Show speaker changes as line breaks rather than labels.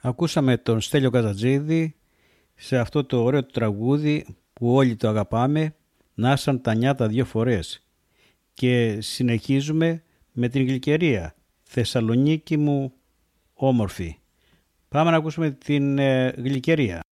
Ακούσαμε τον Στέλιο Καζατζίδη σε αυτό το ωραίο τραγούδι που όλοι το αγαπάμε, «Να σαν τα νιάτα 2 φορές». Και συνεχίζουμε με την Γλυκερία, «Θεσσαλονίκη μου όμορφη». Πάμε να ακούσουμε την Γλυκερία.